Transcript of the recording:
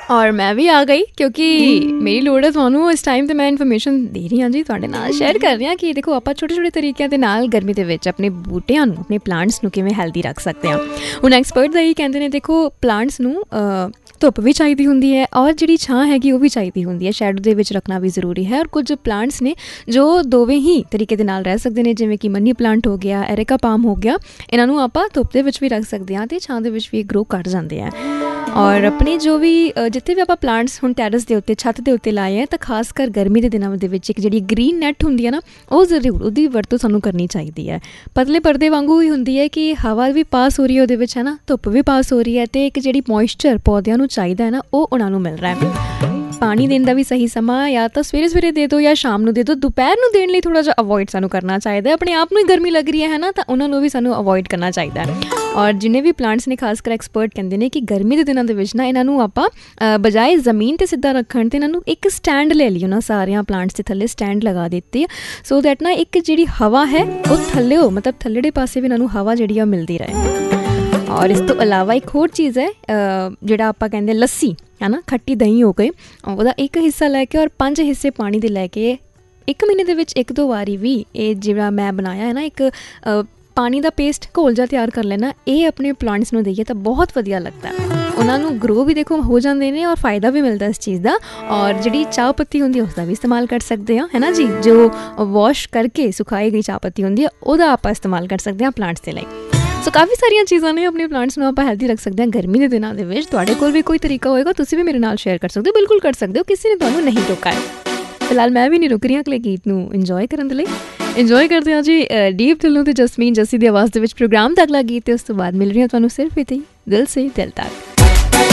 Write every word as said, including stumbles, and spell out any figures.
ਔਰ ਮੈਂ ਵੀ ਆ ਗਈ ਕਿਉਂਕਿ ਮੇਰੀ ਲੋੜ ਹੈ ਤੁਹਾਨੂੰ ਇਸ ਟਾਈਮ 'ਤੇ ਮੈਂ ਇਨਫੋਰਮੇਸ਼ਨ ਦੇ ਰਹੀ ਹਾਂ ਜੀ ਤੁਹਾਡੇ ਨਾਲ ਸ਼ੇਅਰ ਕਰ ਰਹੀ ਹਾਂ ਕਿ ਦੇਖੋ ਆਪਾਂ ਛੋਟੇ ਛੋਟੇ ਤਰੀਕਿਆਂ ਦੇ ਨਾਲ ਗਰਮੀ ਦੇ ਵਿੱਚ ਆਪਣੇ ਬੂਟਿਆਂ ਨੂੰ ਆਪਣੇ ਪਲਾਂਟਸ ਨੂੰ ਕਿਵੇਂ ਹੈਲਦੀ ਰੱਖ ਸਕਦੇ ਹਾਂ। ਹੁਣ ਐਕਸਪਰਟ ਦਾ ਇਹ ਕਹਿੰਦੇ ਨੇ ਦੇਖੋ ਪਲਾਂਟਸ ਨੂੰ ਧੁੱਪ ਵੀ ਚਾਹੀਦੀ ਹੁੰਦੀ ਹੈ ਔਰ ਜਿਹੜੀ ਛਾਂ ਹੈਗੀ ਉਹ ਵੀ ਚਾਹੀਦੀ ਹੁੰਦੀ ਹੈ, ਸ਼ੈਡੋ ਦੇ ਵਿੱਚ ਰੱਖਣਾ ਵੀ ਜ਼ਰੂਰੀ ਹੈ। ਔਰ ਕੁਝ ਪਲਾਂਟਸ ਨੇ ਜੋ ਦੋਵੇਂ ਹੀ ਤਰੀਕੇ ਦੇ ਨਾਲ ਰਹਿ ਸਕਦੇ ਨੇ, ਜਿਵੇਂ ਕਿ ਮਨੀ ਪਲਾਂਟ ਹੋ ਗਿਆ, ਐਰਿਕਾ ਪਾਮ ਹੋ ਗਿਆ, ਇਹਨਾਂ ਨੂੰ ਆਪਾਂ ਧੁੱਪ ਦੇ ਵਿੱਚ ਵੀ ਰੱਖ ਸਕਦੇ ਹਾਂ ਅਤੇ ਛਾਂ ਦੇ ਵਿੱਚ ਵੀ ਗਰੋ ਕਰ ਜਾਂਦੇ ਆ। ਔਰ ਆਪਣੇ ਜੋ ਵੀ ਜਿੱਥੇ ਵੀ ਆਪਾਂ ਪਲਾਂਟਸ ਹੁਣ ਟੈਰਸ ਦੇ ਉੱਤੇ ਛੱਤ ਦੇ ਉੱਤੇ ਲਾਏ ਹੈ ਤਾਂ ਖਾਸ ਕਰ ਗਰਮੀ ਦੇ ਦਿਨਾਂ ਦੇ ਵਿੱਚ ਇੱਕ ਜਿਹੜੀ ਗਰੀਨ ਨੈੱਟ ਹੁੰਦੀ ਹੈ ਨਾ ਉਹ ਜ਼ਰੂਰ ਉਹਦੀ ਵਰਤੋਂ ਸਾਨੂੰ ਕਰਨੀ ਚਾਹੀਦੀ ਹੈ। ਪਤਲੇ ਪਰਦੇ ਵਾਂਗੂ ਹੀ ਹੁੰਦੀ ਹੈ ਕਿ ਹਵਾ ਵੀ ਪਾਸ ਹੋ ਰਹੀ ਹੈ ਉਹਦੇ ਵਿੱਚ, ਹੈ ਨਾ, ਧੁੱਪ ਵੀ ਪਾਸ ਹੋ ਰਹੀ ਹੈ ਅਤੇ ਇੱਕ ਜਿਹੜੀ ਮੋਇਸਚਰ ਪੌਦਿਆਂ ਨੂੰ ਚਾਹੀਦਾ ਹੈ ਨਾ ਉਹ ਉਹਨਾਂ ਨੂੰ ਮਿਲ ਰਿਹਾ ਹੈ। ਪਾਣੀ ਦੇਣ ਦਾ ਵੀ ਸਹੀ ਸਮਾਂ ਜਾਂ ਤਾਂ ਸਵੇਰੇ ਸਵੇਰੇ ਦੇ ਦਿਓ ਜਾਂ ਸ਼ਾਮ ਨੂੰ ਦੇ ਦਿਓ। ਦੁਪਹਿਰ ਨੂੰ ਦੇਣ ਲਈ ਥੋੜ੍ਹਾ ਜਿਹਾ ਅਵੋਇਡ ਸਾਨੂੰ ਕਰਨਾ ਚਾਹੀਦਾ। ਆਪਣੇ ਆਪ ਨੂੰ ਹੀ ਗਰਮੀ ਲੱਗ ਰਹੀ ਹੈ ਨਾ ਤਾਂ ਉਹਨਾਂ ਨੂੰ ਵੀ ਸਾਨੂੰ ਅਵੋਇਡ ਕਰਨਾ ਚਾਹੀਦਾ ਹੈ। ਔਰ ਜਿੰਨੇ ਵੀ ਪਲਾਂਟਸ ਨੇ ਖਾਸ ਕਰ ਐਕਸਪਰਟ ਕਹਿੰਦੇ ਨੇ ਕਿ ਗਰਮੀ ਦੇ ਦਿਨਾਂ ਦੇ ਵਿੱਚ ਨਾ ਇਹਨਾਂ ਨੂੰ ਆਪਾਂ ਬਜਾਏ ਜ਼ਮੀਨ 'ਤੇ ਸਿੱਧਾ ਰੱਖਣ 'ਤੇ ਇਹਨਾਂ ਨੂੰ ਇੱਕ ਸਟੈਂਡ ਲੈ ਲਈ ਉਹਨਾਂ ਸਾਰਿਆਂ ਪਲਾਂਟਸ ਦੇ ਥੱਲੇ ਸਟੈਂਡ ਲਗਾ ਦਿੱਤੀ ਸੋ ਦੈਟ ਨਾ ਇੱਕ ਜਿਹੜੀ ਹਵਾ ਹੈ ਉਹ ਥੱਲਿਓ ਮਤਲਬ ਥੱਲੜੇ ਪਾਸੇ ਵੀ ਇਹਨਾਂ ਨੂੰ ਹਵਾ ਜਿਹੜੀ ਆ ਮਿਲਦੀ ਰਹੇ। ਔਰ ਇਸ ਤੋਂ ਇਲਾਵਾ ਇੱਕ ਹੋਰ ਚੀਜ਼ ਹੈ ਜਿਹੜਾ ਆਪਾਂ ਕਹਿੰਦੇ ਲੱਸੀ ਹੈ ਨਾ, ਖੱਟੀ ਦਹੀਂ ਹੋ ਗਈ, ਉਹਦਾ ਇੱਕ ਹਿੱਸਾ ਲੈ ਕੇ ਔਰ ਪੰਜ ਹਿੱਸੇ ਪਾਣੀ ਦੇ ਲੈ ਕੇ ਇੱਕ ਮਹੀਨੇ ਦੇ ਵਿੱਚ ਇੱਕ ਦੋ ਵਾਰੀ ਵੀ ਇਹ ਜਿਹੜਾ ਮੈਂ ਬਣਾਇਆ ਹੈ ਨਾ ਇੱਕ ਪਾਣੀ ਦਾ ਪੇਸਟ ਘੋਲ ਜਿਹਾ ਤਿਆਰ ਕਰ ਲੈਣਾ, ਇਹ ਆਪਣੇ ਪਲਾਂਟਸ ਨੂੰ ਦੇਈਏ ਤਾਂ ਬਹੁਤ ਵਧੀਆ ਲੱਗਦਾ। ਉਹਨਾਂ ਨੂੰ ਗਰੋ ਵੀ ਦੇਖੋ ਹੋ ਜਾਂਦੇ ਨੇ ਔਰ ਫਾਇਦਾ ਵੀ ਮਿਲਦਾ ਇਸ ਚੀਜ਼ ਦਾ। ਔਰ ਜਿਹੜੀ ਚਾਹ ਪੱਤੀ ਹੁੰਦੀ ਹੈ ਉਸਦਾ ਵੀ ਇਸਤੇਮਾਲ ਕਰ ਸਕਦੇ ਹਾਂ, ਹੈ ਨਾ ਜੀ, ਜੋ ਵਾਸ਼ ਕਰਕੇ ਸੁਕਾਈ ਗਈ ਚਾਹ ਪੱਤੀ ਹੁੰਦੀ ਹੈ ਉਹਦਾ ਆਪਾਂ ਇਸਤੇਮਾਲ ਕਰ ਸਕਦੇ ਹਾਂ ਪਲਾਂਟਸ ਦੇ ਲਈ। ਸੋ ਕਾਫੀ ਸਾਰੀਆਂ ਚੀਜ਼ਾਂ ਨੇ ਆਪਣੇ ਪਲਾਂਟਸ ਨੂੰ ਆਪਾਂ ਹੈਲਦੀ ਰੱਖ ਸਕਦੇ ਹਾਂ ਗਰਮੀ ਦੇ ਦਿਨਾਂ ਦੇ ਵਿੱਚ। ਤੁਹਾਡੇ ਕੋਲ ਵੀ ਕੋਈ ਤਰੀਕਾ ਹੋਏਗਾ ਤੁਸੀਂ ਵੀ ਮੇਰੇ ਨਾਲ ਸ਼ੇਅਰ ਕਰ ਸਕਦੇ ਹੋ, ਬਿਲਕੁਲ ਕਰ ਸਕਦੇ ਹੋ, ਕਿਸੇ ਨੇ ਤੁਹਾਨੂੰ ਨਹੀਂ ਰੋਕਾ ਹੈ। ਫਿਲਹਾਲ ਮੈਂ ਵੀ ਨਹੀਂ ਰੁਕ ਰਹੀ ਹਾਂ ਅਗਲੇ ਗੀਤ ਨੂੰ ਇੰਜੋਏ ਕਰਨ ਦੇ ਲਈ। ਇੰਜੋਏ ਕਰਦੇ ਹਾਂ ਜੀ ਡੀਪ ਦਿਲੋਂ ਤੇ ਜਸਮੀਨ ਜੱਸੀ ਦੀ ਆਵਾਜ਼ ਦੇ ਵਿੱਚ ਪ੍ਰੋਗਰਾਮ ਦਾ ਅਗਲਾ ਗੀਤ, ਤੇ ਉਸ ਤੋਂ ਬਾਅਦ ਮਿਲ ਰਹੀ ਹਾਂ ਤੁਹਾਨੂੰ ਸਿਰਫ ਇੱਥੇ ਹੀ ਦਿਲ ਸੇ ਦਿਲ ਤੱਕ।